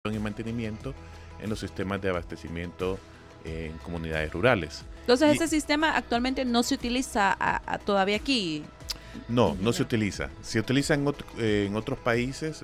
y mantenimiento en los sistemas de abastecimiento en comunidades rurales. Entonces, Y ese sistema actualmente no se utiliza todavía aquí, no se ingeniero. utiliza. Se utiliza en otros países,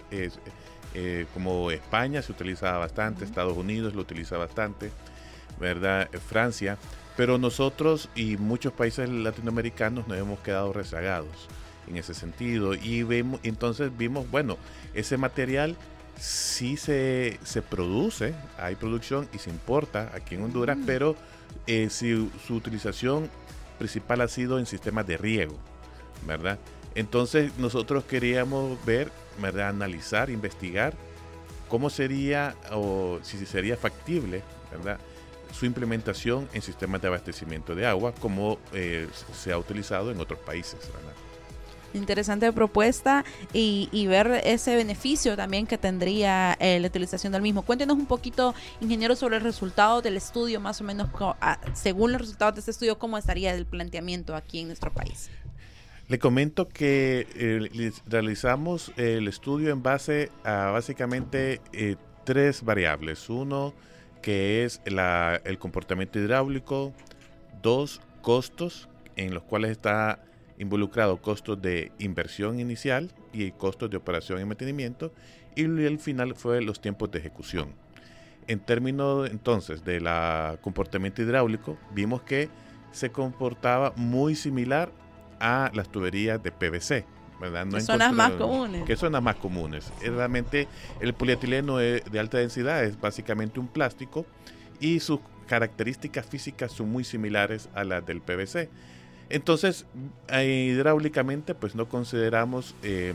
como España se utiliza bastante, Ujú. Estados Unidos lo utiliza bastante, ¿verdad? Francia, pero nosotros y muchos países latinoamericanos nos hemos quedado rezagados en ese sentido y entonces vimos, bueno, ese material sí se produce, hay producción y se importa aquí en Honduras, Mm. pero su utilización principal ha sido en sistemas de riego, ¿verdad? Entonces nosotros queríamos ver, ¿verdad? Analizar, investigar cómo sería o si sería factible, ¿verdad? Su implementación en sistemas de abastecimiento de agua como se ha utilizado en otros países, ¿verdad? Interesante propuesta y ver ese beneficio también que tendría la utilización del mismo. Cuéntenos un poquito, ingeniero, sobre el resultado del estudio, más o menos, según los resultados de este estudio, cómo estaría el planteamiento aquí en nuestro país. Le comento que realizamos el estudio en base a básicamente tres variables. Uno, que es el comportamiento hidráulico. Dos, costos, en los cuales está involucrado costos de inversión inicial y costos de operación y mantenimiento. Y el final fue los tiempos de ejecución. En términos entonces de la comportamiento hidráulico, vimos que se comportaba muy similar a las tuberías de PVC, ¿verdad? No Que son las más encontraron, comunes. que son las más comunes. Realmente el polietileno de alta densidad es básicamente un plástico y sus características físicas son muy similares a las del PVC. Entonces, hidráulicamente, pues no consideramos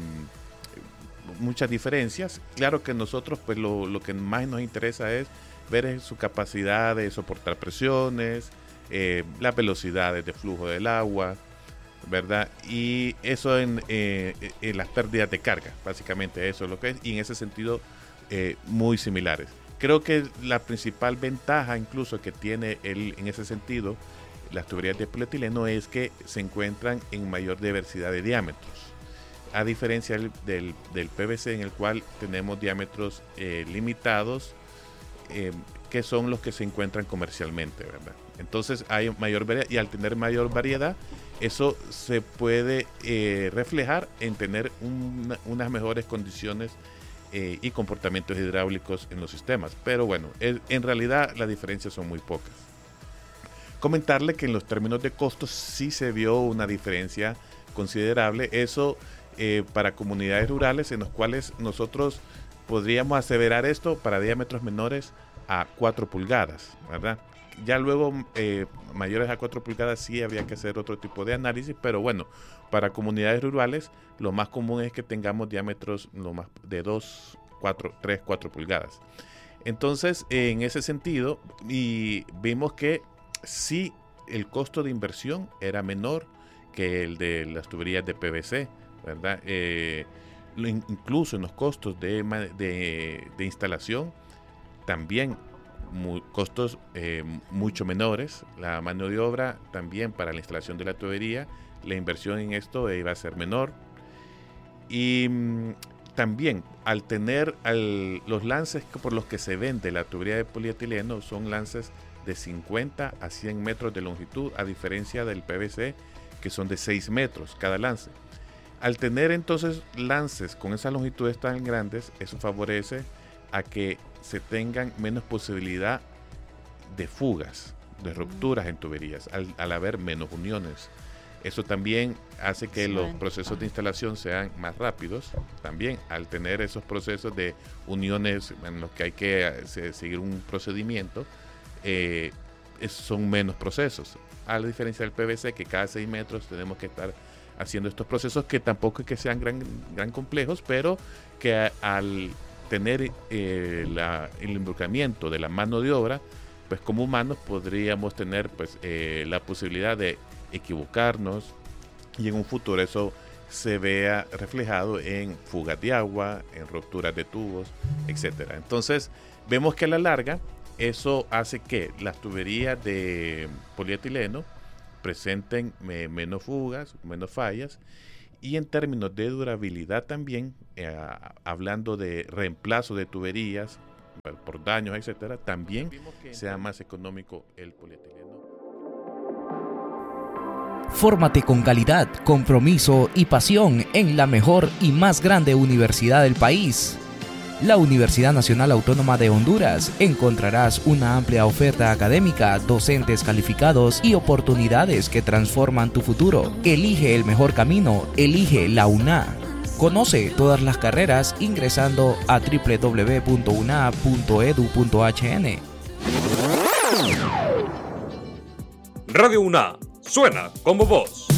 muchas diferencias. Claro que nosotros, pues lo que más nos interesa es ver su capacidad de soportar presiones, las velocidades de flujo del agua, ¿verdad? Y eso en las pérdidas de carga, básicamente eso es lo que es, y en ese sentido muy similares. Creo que la principal ventaja incluso que tiene en ese sentido las tuberías de polietileno es que se encuentran en mayor diversidad de diámetros, a diferencia del PVC, en el cual tenemos diámetros limitados, que son los que se encuentran comercialmente, ¿verdad? Entonces hay mayor variedad, y al tener mayor variedad, eso se puede reflejar en tener unas mejores condiciones y comportamientos hidráulicos en los sistemas. Pero bueno, en realidad las diferencias son muy pocas. Comentarle que en los términos de costos sí se vio una diferencia considerable. Eso para comunidades rurales en los cuales nosotros podríamos aseverar esto para diámetros menores a 4 pulgadas, ¿verdad? Ya luego mayores a 4 pulgadas sí habría que hacer otro tipo de análisis, pero bueno, para comunidades rurales lo más común es que tengamos diámetros de 2, 4, 3, 4 pulgadas. Entonces, en ese sentido, y vimos que sí el costo de inversión era menor que el de las tuberías de PVC, ¿verdad? Incluso en los costos de instalación, también costos mucho menores. La mano de obra también para la instalación de la tubería, la inversión en esto iba a ser menor. Y también al tener los lances por los que se vende la tubería de polietileno son lances de 50 a 100 metros de longitud, a diferencia del PVC, que son de 6 metros cada lance. Al tener entonces lances con esas longitudes tan grandes, eso favorece a que se tengan menos posibilidad de fugas, de rupturas en tuberías, al haber menos uniones. Eso también hace que los procesos de instalación sean más rápidos. También al tener esos procesos de uniones en los que hay que seguir un procedimiento, son menos procesos. A la diferencia del PVC, que cada 6 metros tenemos que estar haciendo estos procesos, que tampoco es que sean gran complejos, pero que al tener el involucramiento de la mano de obra, pues como humanos podríamos tener pues la posibilidad de equivocarnos y en un futuro eso se vea reflejado en fugas de agua, en rupturas de tubos, etcétera. Entonces vemos que a la larga eso hace que las tuberías de polietileno presenten menos fugas, menos fallas, y en términos de durabilidad también, hablando de reemplazo de tuberías por daños, etcétera, también sea más económico el polietileno. Fórmate con calidad, compromiso y pasión en la mejor y más grande universidad del país. La Universidad Nacional Autónoma de Honduras. Encontrarás una amplia oferta académica, docentes calificados y oportunidades que transforman tu futuro. Elige el mejor camino, elige la UNA. Conoce todas las carreras ingresando a www.una.edu.hn. Radio UNA, suena como vos.